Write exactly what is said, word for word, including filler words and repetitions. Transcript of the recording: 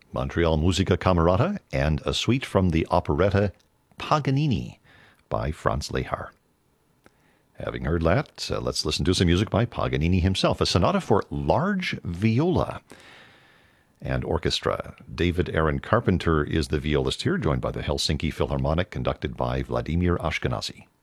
Montreal Musica Camerata, and a suite from the operetta Paganini by Franz Lehár. Having heard that, uh, let's listen to some music by Paganini himself, a sonata for large viola and orchestra. David Aaron Carpenter is the violist here, joined by the Helsinki Philharmonic, conducted by Vladimir Ashkenazy.